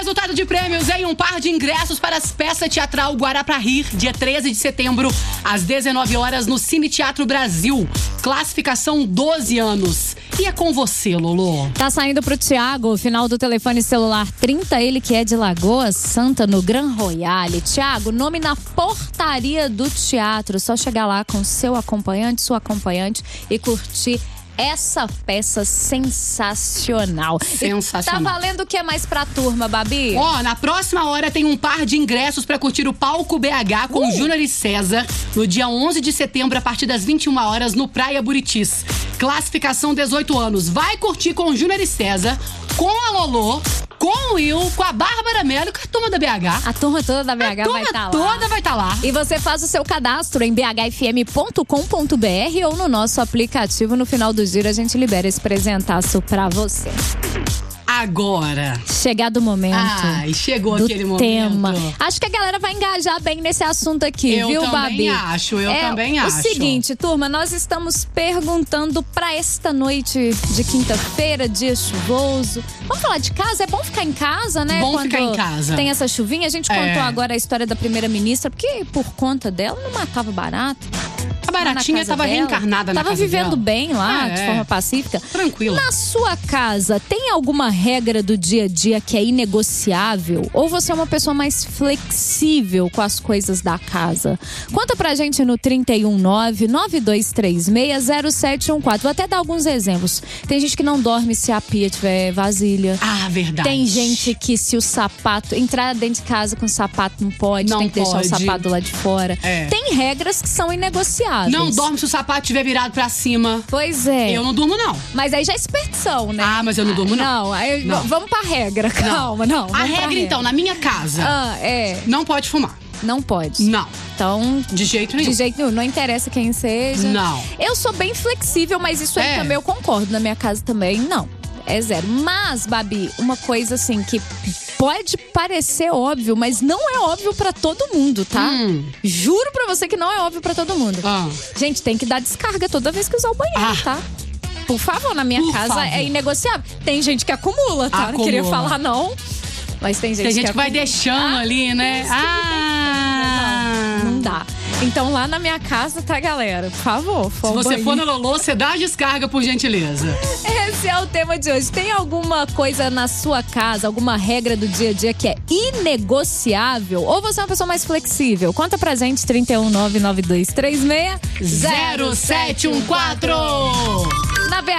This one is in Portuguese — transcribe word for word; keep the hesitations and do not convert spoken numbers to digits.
resultado de prêmios em um par de ingressos para as peças teatral Guará pra Rir, dia treze de setembro, às dezenove horas, no Cine Teatro Brasil. Classificação doze anos. E é com você, Lolo. Tá saindo pro Thiago, final do telefone celular trinta, ele que é de Lagoa Santa, no Gran Royale. Thiago, nome na portaria do teatro. Só chegar lá com seu acompanhante, sua acompanhante e curtir essa peça sensacional. Sensacional. E tá valendo o que mais pra turma, Babi? Ó, oh, na próxima hora tem um par de ingressos pra curtir o Palco B H com uh. Júnior e César, no dia onze de setembro, a partir das vinte e uma horas, no Praia Buritis. Classificação dezoito anos. Vai curtir com o Júnior e César, com a Lolo, com o Will, com a Bárbara Mello e com a turma da B H. A turma toda da B H vai estar tá lá. A turma toda vai estar tá lá. E você faz o seu cadastro em b h f m ponto com ponto b r ou no nosso aplicativo. No final do giro a gente libera esse presentaço pra você. Agora. Chegado o momento. Ai, chegou do aquele tema. momento. Acho que a galera vai engajar bem nesse assunto aqui, eu viu, Babi? Eu também acho, eu é também o acho. O seguinte, turma, nós estamos perguntando pra esta noite de quinta-feira, dia chuvoso. Vamos falar de casa? É bom ficar em casa, né? Bom Quando ficar em casa. Tem essa chuvinha. A gente é. contou agora a história da primeira-ministra, porque por conta dela não matava barato. A baratinha tava dela. reencarnada na tava casa vivendo dela. bem lá, é, de forma pacífica. Tranquilo. Na sua casa, tem alguma regra do dia a dia que é inegociável? Ou você é uma pessoa mais flexível com as coisas da casa? Conta pra gente no trinta e um, nove nove dois três seis, zero sete um quatro. Vou até dar alguns exemplos. Tem gente que não dorme se a pia tiver vasilha. Ah, verdade. Tem gente que se o sapato... Entrar dentro de casa com o sapato não pode. Não tem que pode. deixar o sapato lá de fora. É. Tem regras que são inegociáveis. Não dorme se o sapato estiver virado pra cima. Pois é. Eu não durmo, não. Mas aí já é espertição, né? Ah, mas eu não durmo, não. Não, aí não. vamos pra regra. Calma, não. A regra, regra, então, na minha casa, ah, é. não pode fumar. Não pode. Não. Então, de jeito nenhum. De jeito nenhum. Não interessa quem seja. Não. Eu sou bem flexível, mas isso aí é. também eu concordo. Na minha casa também, não. É zero. Mas, Babi, uma coisa assim que pode parecer óbvio, mas não é óbvio pra todo mundo, tá? Hum. Juro pra você que não é óbvio pra todo mundo. Ah. Gente, tem que dar descarga toda vez que usar o banheiro, ah. tá? Por favor, na minha Por casa favor. é inegociável. Tem gente que acumula, tá? Acumula. Não queria falar, não. Mas tem gente, tem gente que, que vai deixando ah, ali, né? Ah! Não, não dá. Então lá na minha casa, tá, galera? Por favor, Se você for na Lolo, você dá a descarga, por gentileza. Esse é o tema de hoje. Tem alguma coisa na sua casa, alguma regra do dia a dia que é inegociável? Ou você é uma pessoa mais flexível? Conta pra gente, trinta e um, nove nove dois três seis, zero sete um quatro. Na B